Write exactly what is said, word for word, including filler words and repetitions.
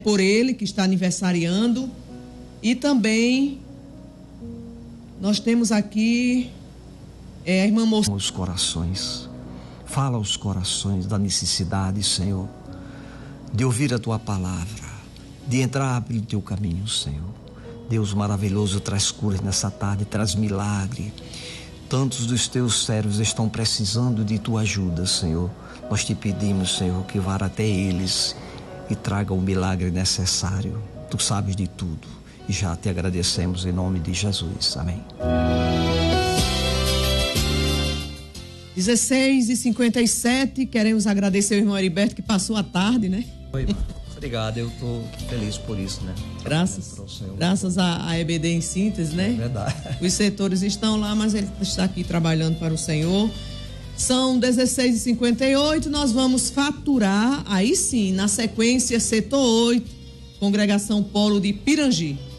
por ele que está aniversariando. E também nós temos aqui é, a irmã Moça. Os corações, fala aos corações da necessidade, Senhor, de ouvir a tua palavra, de entrar pelo teu caminho, Senhor. Deus maravilhoso, traz curas nessa tarde, traz milagre. Tantos dos teus servos estão precisando de tua ajuda, Senhor. Nós te pedimos, Senhor, que vá até eles e traga o milagre necessário. Tu sabes de tudo e já te agradecemos em nome de Jesus. Amém. dezesseis e cinquenta e sete, queremos agradecer ao irmão Heriberto que passou a tarde, né? Oi, obrigado, eu estou feliz por isso, né? Graças, graças à, à E B D em síntese, né? É verdade. Os setores estão lá, mas ele está aqui trabalhando para o Senhor. São dezesseis e cinquenta e oito, nós vamos faturar, aí sim, na sequência, setor oito, Congregação Polo de Pirangi.